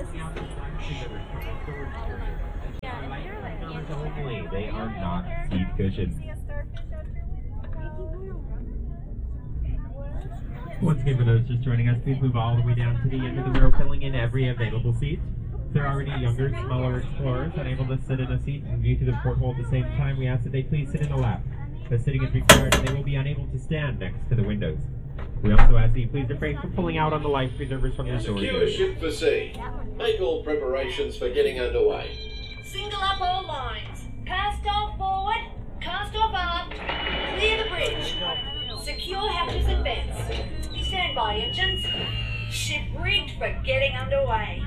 Only, they are not seat cushions. Once again, for those just joining us, please move all the way down to the end of the row, filling in every available seat. If there are already younger, smaller explorers unable to sit in a seat and view to the porthole at the same time, we ask that they please sit in a lap. As sitting is required, and they will be unable to stand next to the windows. We also ask that you please refrain from pulling out on the life preservers from the storage Secure area. ship for sea. Make all preparations for getting underway. Single up all lines. Cast off forward. Cast off aft. Clear the bridge. Secure hatches and vents. Stand by, engines. Ship rigged for getting underway.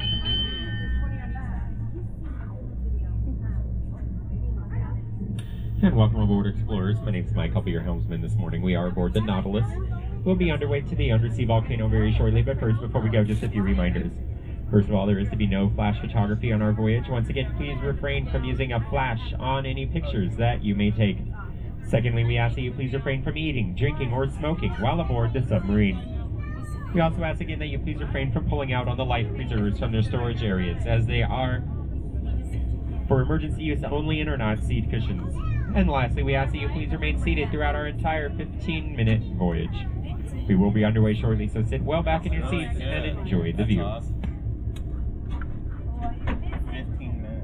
And welcome aboard, explorers. My name is Mike. I'll be your helmsman this morning. We are aboard the Nautilus. We'll be underway to the undersea volcano very shortly, but first, before we go, just a few reminders. First of all, there is to be no flash photography on our voyage. Once again, please refrain from using a flash on any pictures that you may take. Secondly, we ask that you please refrain from eating, drinking, or smoking while aboard the submarine. We also ask again that you please refrain from pulling out on the life preservers from their storage areas, as they are for emergency use only and are not seat cushions. And lastly, we ask that you please remain seated throughout our entire 15-minute voyage. We will be underway shortly, so sit well back in your seats and enjoy the view. Awesome. 15 minutes.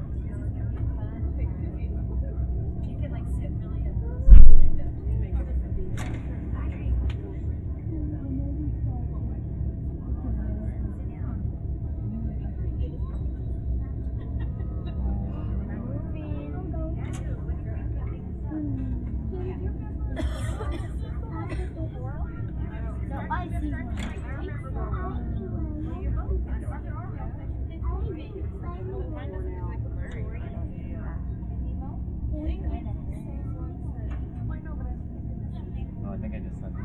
Oh, I think I just sent it.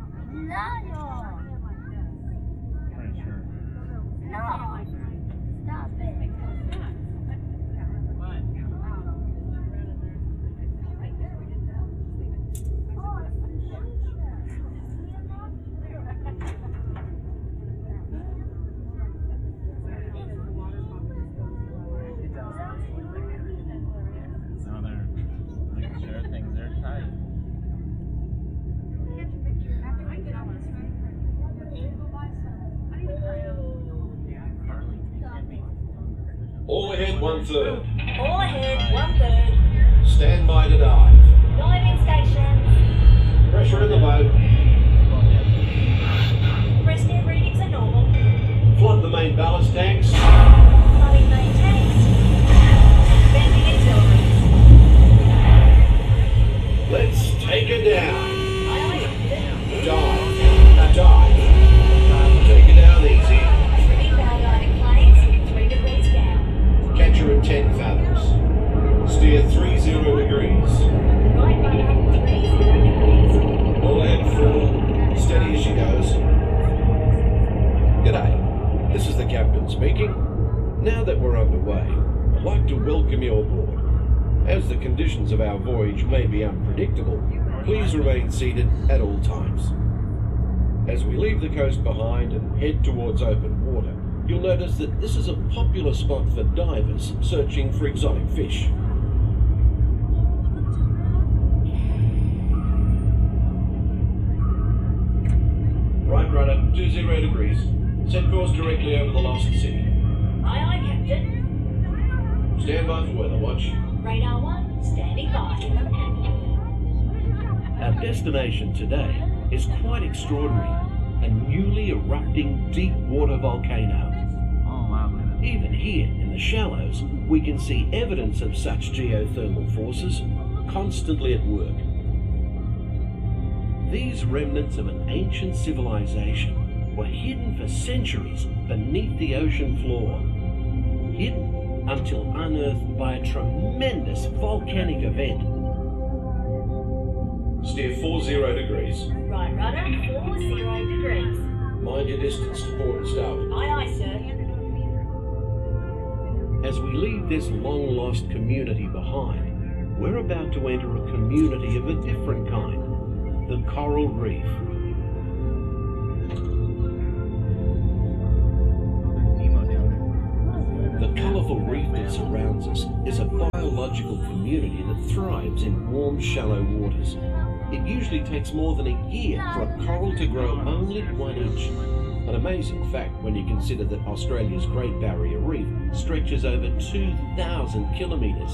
Pretty sure. Stop it. No, they're making sure things are tight. All ahead, 1/3. All ahead, 1/3. Stand by to dive. Diving stations. Pressure in the boat. Rest air readings are normal. Flood the main ballast tanks. Flooding main tanks. Bending auxiliaries. Let's take her down. Aye, Dive. Dive. Take her down easy. trimming bow diving planes, 3 degrees down. Catch her at 10 fathoms. Steer 30 degrees. Right rudder, 30 degrees. All ahead full. Steady as she goes. G'day. This is the captain speaking. Now that we're underway, I'd like to welcome you aboard. As the conditions of our voyage may be unpredictable, please remain seated at all times. As we leave the coast behind and head towards open water, you'll notice that this is a popular spot for divers searching for exotic fish. Right rudder, 20 degrees. Set course directly over the lost city. Aye, aye, Captain. Stand by for weather watch. Radar 1, standing by. Our destination today is quite extraordinary. A newly erupting deep water volcano. Oh, wow. Look at that. Even here in the shallows, we can see evidence of such geothermal forces constantly at work. These remnants of an ancient civilization were hidden for centuries beneath the ocean floor. Hidden until unearthed by a tremendous volcanic event. Steer 40 degrees. Right rudder, 40 degrees. Mind your distance to port and starboard. Aye, aye, sir. As we leave this long-lost community behind, we're about to enter a community of a different kind, the coral reef. Oh, there's Nemo down that surrounds us is a biological community that thrives in warm, shallow waters. It usually takes more than a year for a coral to grow only 1 inch. An amazing fact when you consider that Australia's Great Barrier Reef stretches over 2,000 kilometres.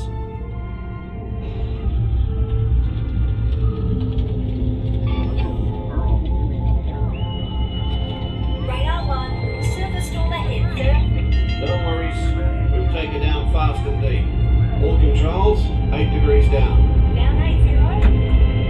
Radar 1, surface storm ahead, sir. No worries, we'll take it down fast indeed. All controls, 8 degrees down.